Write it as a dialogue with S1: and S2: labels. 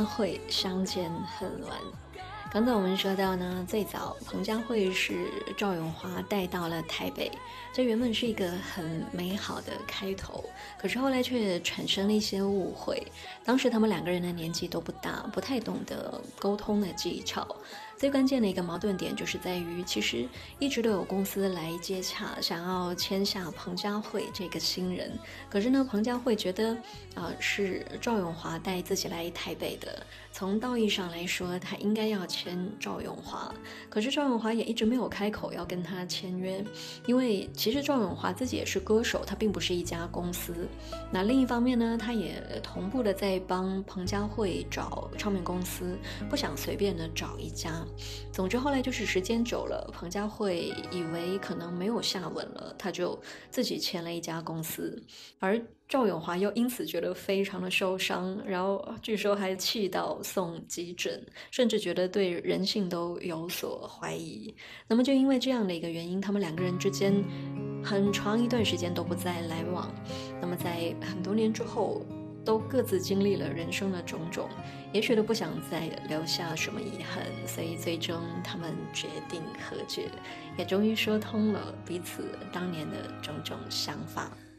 S1: 佳慧相见恨晚。刚才我们说到呢，最早彭佳慧是赵咏华带到了台北，这原本是一个很美好的开头，可是后来却产生了一些误会。当时他们两个人的年纪都不大，不太懂得沟通的技巧。最关键的一个矛盾点就是在于，其实一直都有公司来接洽，想要签下彭佳慧这个新人，可是呢，彭佳慧觉得是赵咏华带自己来台北的，从道义上来说，他应该要签赵咏华，可是赵咏华也一直没有开口要跟他签约，因为其实赵咏华自己也是歌手，他并不是一家公司。那另一方面呢，他也同步的在帮彭佳慧找唱片公司，不想随便的找一家。总之后来就是时间久了，彭佳慧以为可能没有下文了，他就自己签了一家公司，而赵咏华又因此觉得非常的受伤，然后据说还气到送急诊，甚至觉得对人性都有所怀疑。那么就因为这样的一个原因，他们两个人之间很长一段时间都不再来往。那么在很多年之后，都各自经历了人生的种种，也许都不想再留下什么遗憾，所以最终他们决定和解，也终于说通了彼此当年的种种想法。